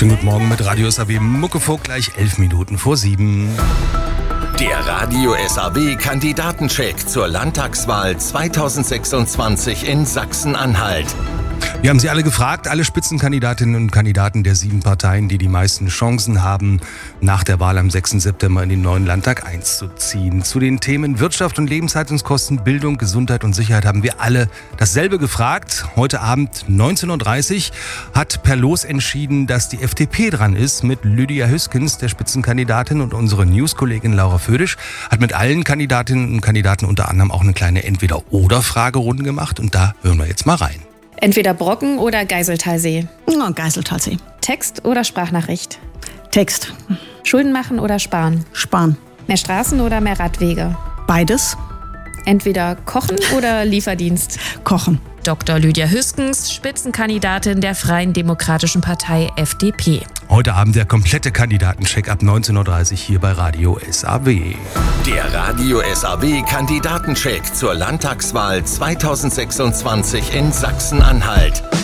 Schönen guten Morgen mit Radio SAW Muckefuck, gleich 11 Minuten vor 7. Der Radio SAW Kandidatencheck zur Landtagswahl 2026 in Sachsen-Anhalt. Wir haben Sie alle gefragt, alle Spitzenkandidatinnen und Kandidaten der 7 Parteien, die die meisten Chancen haben, nach der Wahl am 6. September in den neuen Landtag einzuziehen. Zu den Themen Wirtschaft und Lebenshaltungskosten, Bildung, Gesundheit und Sicherheit haben wir alle dasselbe gefragt. Heute Abend 19.30 Uhr hat per Los entschieden, dass die FDP dran ist mit Lydia Hüskens, der Spitzenkandidatin, und unsere Newskollegin Laura Födisch hat mit allen Kandidatinnen und Kandidaten unter anderem auch eine kleine Entweder-oder-Fragerunde gemacht und da hören wir jetzt mal rein. Entweder Brocken oder Geiseltalsee. Ja, Geiseltalsee. Text oder Sprachnachricht. Text. Schulden machen oder sparen. Sparen. Mehr Straßen oder mehr Radwege. Beides. Entweder kochen oder Lieferdienst. Kochen. Dr. Lydia Hüskens, Spitzenkandidatin der Freien Demokratischen Partei FDP. Heute Abend der komplette Kandidatencheck ab 19.30 Uhr hier bei Radio SAW. Der Radio SAW Kandidatencheck zur Landtagswahl 2026 in Sachsen-Anhalt.